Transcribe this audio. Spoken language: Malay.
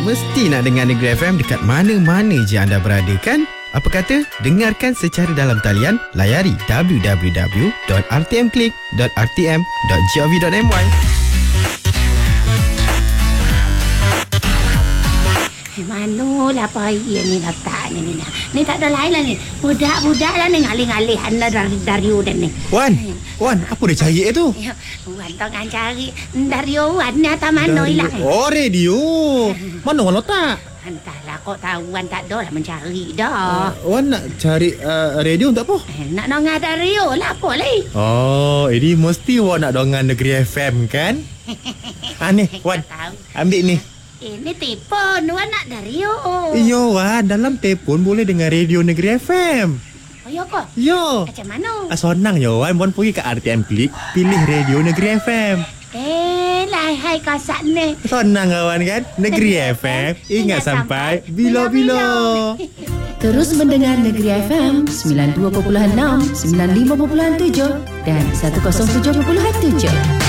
mesti nak dengar Negeri FM dekat mana-mana je anda berada kan? Apa kata? Dengarkan secara dalam talian, layari www.rtmclick.rtm.gov.my. Manolah payah ni letak ni. Ni tak ada lain lah ni. Budak-budak lah ni ngalih-ngalih anda dari Wan ni. Wan, apa dia cari tu? Wan tengah cari dari Wan ni atas mana hilang. Oh, radio. Mana Wan letak? Entahlah, kau tahu Wan tak ada lah mencari dah. Wan nak cari radio untuk apa? Nak dengar radio lah apa lagi. Oh, ini mesti Wan nak dengar Negeri FM kan? Ni, Wan. Ambil ni. Ini telefon, Wan nak radio. Yo, Wan, dalam telefon boleh dengar radio Negeri FM. Oh, ya kok? Yo. Macam mana? Senang yo, Wan. Wan pergi ke RTM Klik, pilih radio Negeri FM. Hai kasak ni. Senang kawan kan? Negeri FM, ingat sampai bila-bila. Terus mendengar Negeri FM 92.6, 95.7 dan 107.7.